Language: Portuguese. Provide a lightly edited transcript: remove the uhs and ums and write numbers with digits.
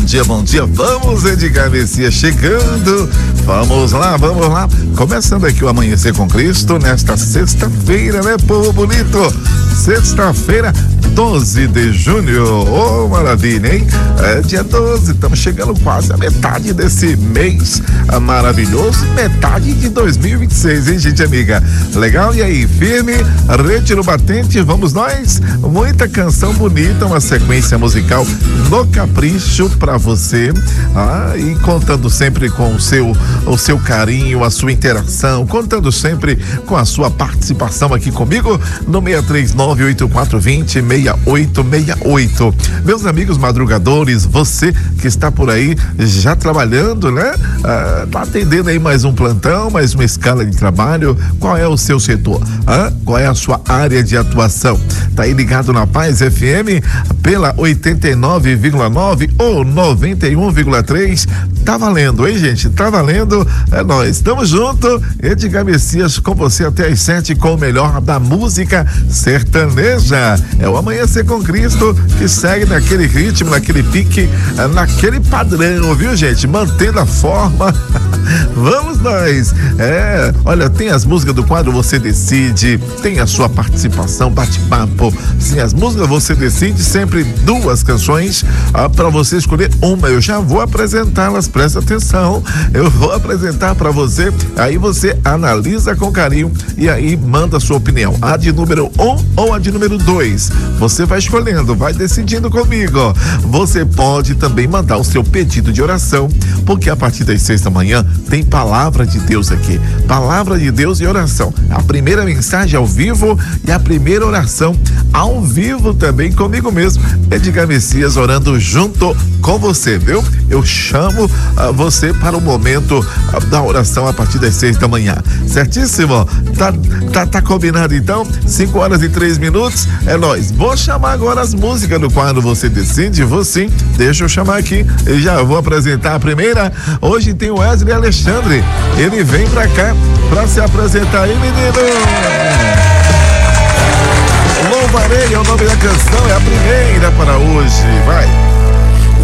dia, bom dia. Vamos, Edgar Messias chegando. Vamos lá. Começando aqui o Amanhecer com Cristo nesta sexta-feira, né, povo bonito? Sexta-feira, 12 de junho. Oh, maravilha, hein? É dia 12, estamos chegando quase a metade desse mês maravilhoso, metade de 2026, hein, gente amiga? Legal? E aí, firme, rede no batente, vamos nós? Muita canção bonita, uma sequência musical no capricho pra você, e contando sempre com o seu carinho, a sua interação, contando sempre com a sua participação aqui comigo no 639-8420-6868. Meus amigos madrugadores, você que está por aí já trabalhando, né? Tá atendendo aí mais um plantão, mais uma escala de trabalho. Qual é o seu setor? Qual é a sua área de atuação? Tá aí ligado na Paz FM pela 89,9 ou 91,3. Tá valendo, hein, gente? Tá valendo. É nóis. Tamo junto. Edgar Messias com você até às 7 com o melhor da música sertaneja. É o Amanhecer com Cristo que segue naquele ritmo, naquele pique, naquele padrão, viu, gente? Mantendo a forma. Vamos nós. Olha, tem as músicas do quadro Você Decide, tem a sua participação, bate-papo. Sim, as músicas Você Decide, sempre duas canções para você escolher uma. Eu já vou apresentá-las, presta atenção. Eu vou apresentar para você, aí você analisa com carinho e aí manda a sua opinião. A de número 1 ou a de número 2. Você vai escolhendo, vai decidindo comigo. Você pode também mandar o seu pedido de oração, porque a partir das 6 da manhã tem Palavra de Deus aqui. Palavra de Deus e oração. A primeira mensagem ao vivo e a primeira oração ao vivo também comigo mesmo, Edgar Messias, orando junto com você, viu? Eu chamo você para o momento da oração a partir das 6 da manhã. Certíssimo? Tá combinado então? 5 horas e 3 minutos. É nóis. Vou chamar agora as músicas do quadro Você Decide. Vou sim. Deixa eu chamar aqui e já vou apresentar a primeira. Hoje tem o Wesley Alexandre. Ele vem pra cá pra se apresentar aí, menino. Louvarei é o nome da canção, é a primeira para hoje. Vai.